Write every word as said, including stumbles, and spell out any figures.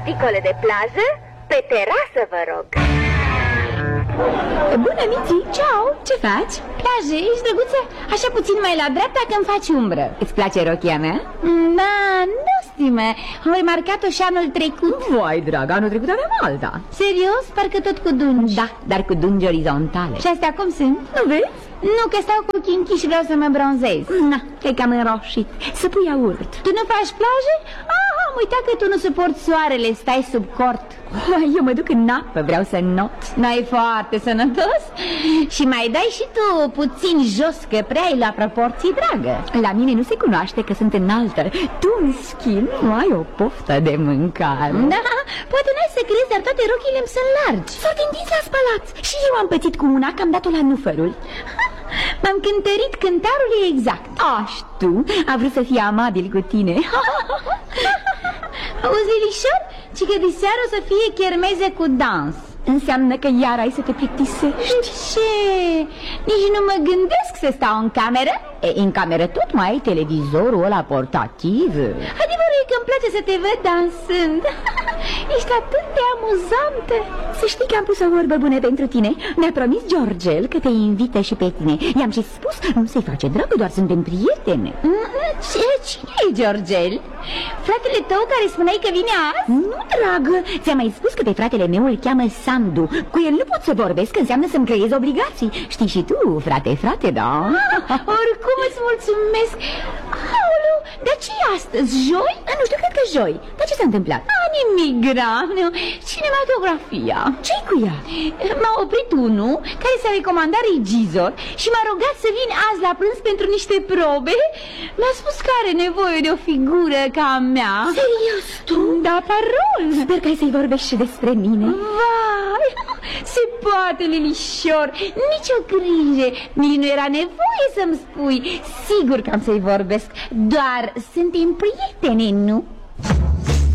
articole de plajă pe terasă, vă rog. Bună, Miții, ceau, ce faci? Plajă, ești drăguță? Așa puțin mai la dreapta că îmi faci umbră. Îți place rochia mea? Da, nu, stime, am remarcat-o și anul trecut. Vai, dragă, anul trecut aveam alta. Serios? Parcă tot cu dungi. Da, dar cu dungi orizontale. Și astea cum sunt? Nu vezi? Nu, că stau cu ochii închiși și vreau să mă bronzez. Na, cred că am înroșit. Să pui iaurt. Tu nu faci plajă? Ah, am uitat că tu nu suporți soarele, stai sub cort. Eu mă duc în apă, vreau să not. N-ai foarte sănătos? Și mai dai și tu puțin jos, că prea ai la proporții, dragă. La mine nu se cunoaște că sunt înaltă. Tu, în schimb, nu ai o poftă de mâncare. Da, poate n-ai să crezi, dar toate rochile îmi sunt largi. S-au tindit la spălat. Și eu am pățit cu una că am dat-o la nufărul. M-am cântărit, cântarul e exact. Aș, tu, a vrut să fie amabil cu tine. Auzi, Lilișor, ci că diseară o să fie chermeze cu dans. Înseamnă că iar ai să te plictisești. Ce? Nici nu mă gândesc să stau în cameră. E, în cameră tot mai ai televizorul ăla portativ. Adevărul e că îmi place să te văd dansând. Ești atât de amuzantă. Să știi că am pus o vorbă bună pentru tine. Mi-a promis Georgel că te invită și pe tine. I-am și spus, nu se face dragă, doar suntem prietene. Ce? Cine e Georgel? Fratele tău care spuneai că vine azi? Nu, dragă, ți-am mai spus că pe fratele meu îl cheamă Sandu. Cu el nu pot să vorbesc, că înseamnă să-mi creez obligații. Știi și tu, frate, frate, da? Oricum îți mulțumesc. Aoleu, dar ce e astăzi, joi? A, nu știu, cred că joi. Dar ce s-a întâmplat? A, nimic grav, nu. Cinematografia. Ce-i cu ea? M-a oprit unul care s-a recomandat regizor și m-a rugat să vin azi la prânz pentru niște probe. Mi-a spus că are nevoie de o figură ca a mea. Serios, tu? Da, parol. Sper că ai să-i vorbești și despre mine. Vai, se poate, Lilișor, nicio grijă. Nici nu era nevoie să-mi spui. Sigur că am să-i vorbesc. Doar suntem prietene, nu?